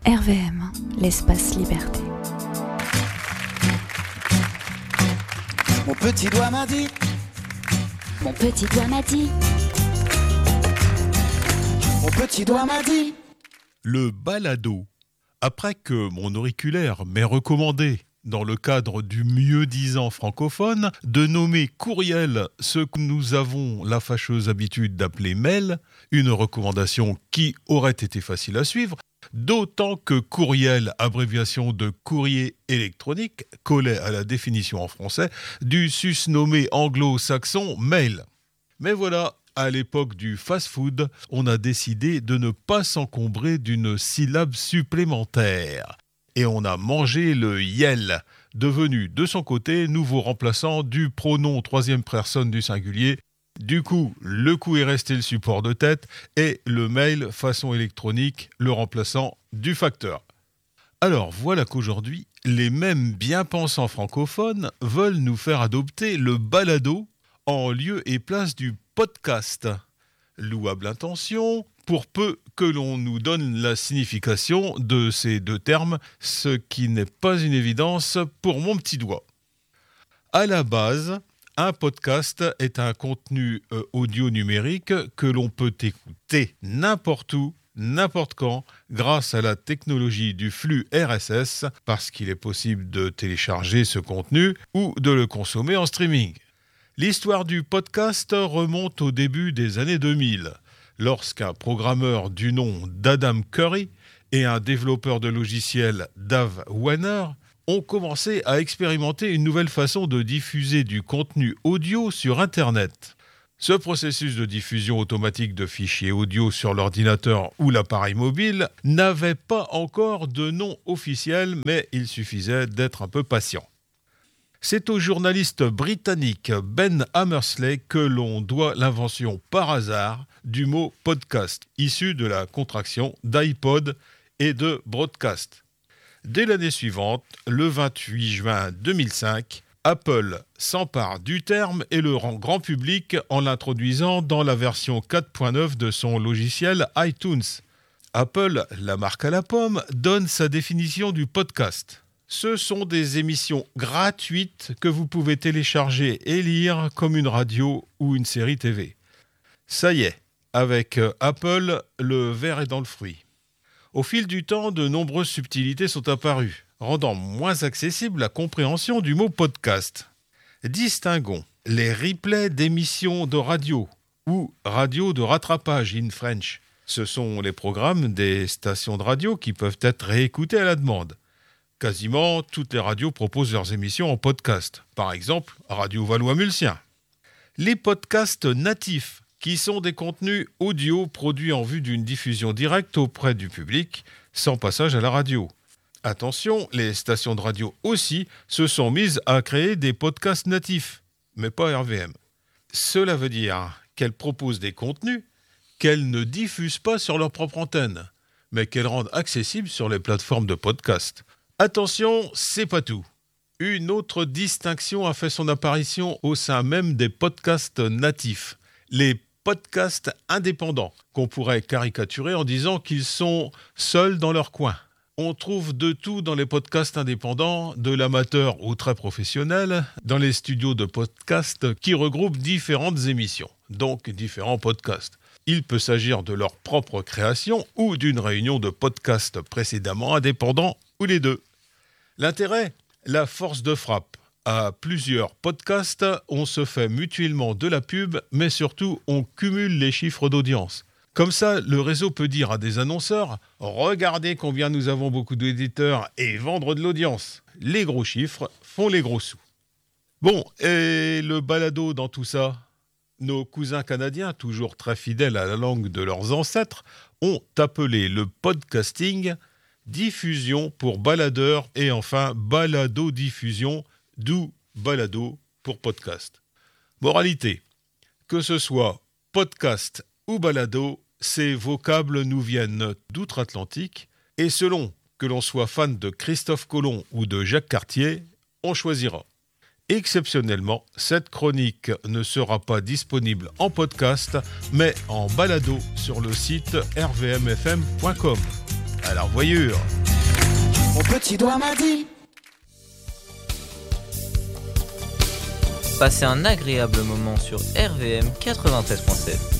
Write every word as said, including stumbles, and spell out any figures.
R V M, l'espace liberté. Mon petit doigt m'a dit, Mon petit doigt m'a dit, mon petit doigt m'a dit. Le balado. Après que mon auriculaire m'ait recommandé, dans le cadre du mieux-disant francophone, de nommer courriel ce que nous avons la fâcheuse habitude d'appeler mail, une recommandation qui aurait été facile à suivre, d'autant que courriel, abréviation de courrier électronique, collait à la définition en français du susnommé anglo-saxon mail. Mais voilà, à l'époque du fast-food, on a décidé de ne pas s'encombrer d'une syllabe supplémentaire. Et on a mangé le yel, devenu de son côté nouveau remplaçant du pronom troisième personne du singulier. Du coup, le coup est resté le support de tête et le mail façon électronique, le remplaçant du facteur. Alors voilà qu'aujourd'hui, les mêmes bien-pensants francophones veulent nous faire adopter le balado en lieu et place du podcast. Louable intention, pour peu que l'on nous donne la signification de ces deux termes, ce qui n'est pas une évidence pour mon petit doigt. À la base, un podcast est un contenu euh, audio numérique que l'on peut écouter n'importe où, n'importe quand, grâce à la technologie du flux R S S, parce qu'il est possible de télécharger ce contenu ou de le consommer en streaming. L'histoire du podcast remonte au début des années deux mille, lorsqu'un programmeur du nom d'Adam Curry et un développeur de logiciels Dave Wehner ont commencé à expérimenter une nouvelle façon de diffuser du contenu audio sur Internet. Ce processus de diffusion automatique de fichiers audio sur l'ordinateur ou l'appareil mobile n'avait pas encore de nom officiel, mais il suffisait d'être un peu patient. C'est au journaliste britannique Ben Hammersley que l'on doit l'invention par hasard du mot podcast, issu de la contraction d'iPod et de broadcast. Dès l'année suivante, le vingt-huit juin deux mille cinq, Apple s'empare du terme et le rend grand public en l'introduisant dans la version quatre point neuf de son logiciel iTunes. Apple, la marque à la pomme, donne sa définition du podcast. Ce sont des émissions gratuites que vous pouvez télécharger et lire comme une radio ou une série T V. Ça y est, avec Apple, le ver est dans le fruit. Au fil du temps, de nombreuses subtilités sont apparues, rendant moins accessible la compréhension du mot podcast. Distinguons les replays d'émissions de radio ou radio de rattrapage in French. Ce sont les programmes des stations de radio qui peuvent être réécoutés à la demande. Quasiment toutes les radios proposent leurs émissions en podcast. Par exemple, Radio Valois-Mulsien. Les podcasts natifs, qui sont des contenus audio produits en vue d'une diffusion directe auprès du public, sans passage à la radio. Attention, les stations de radio aussi se sont mises à créer des podcasts natifs, mais pas R V M. Cela veut dire qu'elles proposent des contenus qu'elles ne diffusent pas sur leur propre antenne, mais qu'elles rendent accessibles sur les plateformes de podcast. Attention, c'est pas tout. Une autre distinction a fait son apparition au sein même des podcasts natifs. Les podcasts indépendants, qu'on pourrait caricaturer en disant qu'ils sont seuls dans leur coin. On trouve de tout dans les podcasts indépendants, de l'amateur au très professionnel, dans les studios de podcasts qui regroupent différentes émissions, donc différents podcasts. Il peut s'agir de leur propre création ou d'une réunion de podcasts précédemment indépendants ou les deux. L'intérêt, la force de frappe. À plusieurs podcasts, on se fait mutuellement de la pub, mais surtout, on cumule les chiffres d'audience. Comme ça, le réseau peut dire à des annonceurs « Regardez combien nous avons beaucoup d'éditeurs et vendre de l'audience. Les gros chiffres font les gros sous. » Bon, et le balado dans tout ça ? Nos cousins canadiens, toujours très fidèles à la langue de leurs ancêtres, ont appelé le podcasting diffusion pour baladeur et enfin balado-diffusion, d'où balado pour podcast. Moralité, que ce soit podcast ou balado, ces vocables nous viennent d'outre-Atlantique et selon que l'on soit fan de Christophe Colomb ou de Jacques Cartier, on choisira. Exceptionnellement, cette chronique ne sera pas disponible en podcast, mais en balado sur le site r v m f m point com. À la revoyure! Mon petit doigt m'a dit. Passez un agréable moment sur R V M quatre-vingt-treize point sept.